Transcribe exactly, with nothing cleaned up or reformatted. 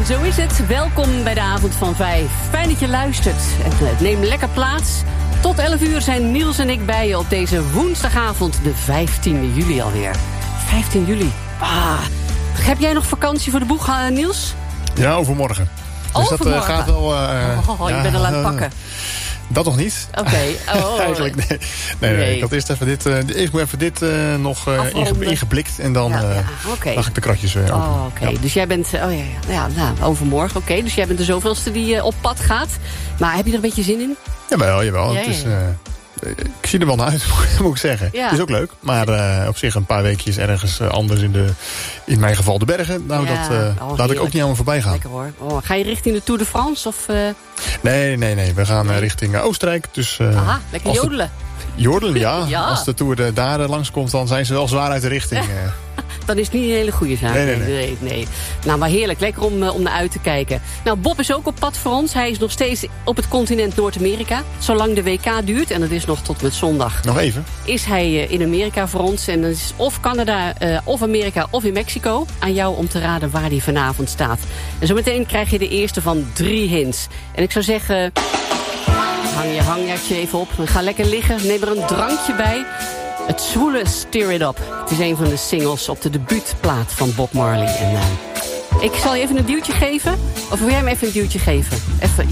En zo is het. Welkom bij de avond van vijf. Fijn dat je luistert. Het neemt lekker plaats. Tot elf uur zijn Niels en ik bij je op deze woensdagavond, de vijftiende juli alweer. vijftien juli. Ah. Heb jij nog vakantie voor de boeg, Niels? Ja, overmorgen. Dus overmorgen. dat uh, gaat wel... Uh, oh, je ja, bent al aan het pakken. Dat nog niet. Oké. Okay. Oh, Eigenlijk, nee. Nee, nee. nee. Ik had eerst even dit, uh, ik moet even dit uh, nog uh, inge, ingeblikt. En dan ja, ja. Uh, okay. mag ik de kratjes weer open. Oh, oké. Okay. Ja. Dus jij bent... Oh ja, ja. ja nou, overmorgen. Oké. Okay. Dus jij bent de zoveelste die uh, op pad gaat. Maar heb je er een beetje zin in? Jawel, jawel. Ja, het is, ja. Uh, ik zie er wel naar uit, moet ik zeggen. Ja. Het is ook leuk. Maar uh, op zich een paar weekjes ergens uh, anders in, de, in mijn geval de bergen. Nou, ja. dat uh, oh, laat ik ook niet aan me voorbij gaan. Lekker hoor. Oh, ga je richting de Tour de France? Of, uh... Nee, nee, nee. We gaan nee. Uh, richting uh, Oostenrijk. Dus, uh, Aha, lekker jodelen. De, jodelen, ja. ja. Als de Tour de, daar uh, langskomt, dan zijn ze wel zwaar uit de richting. Uh. Dan is het niet een hele goede zaak. Nee, nee, nee. nee, nee. Nou, maar heerlijk. Lekker om, uh, om naar uit te kijken. Nou, Bob is ook op pad voor ons. Hij is nog steeds op het continent Noord-Amerika. Zolang de W K duurt, en dat is nog tot met zondag. Nog even. Is hij uh, in Amerika voor ons. En dat is of Canada, uh, of Amerika, of in Mexico. Aan jou om te raden waar hij vanavond staat. En zometeen krijg je de eerste van drie hints. En ik zou zeggen... Hang je hangjakje even op. Ga lekker liggen. Neem er een drankje bij. Het zwoele Stir It Up. Het is een van de singles op de debuutplaat van Bob Marley. En, uh, ik zal je even een duwtje geven. Of wil jij hem even een duwtje geven? Even,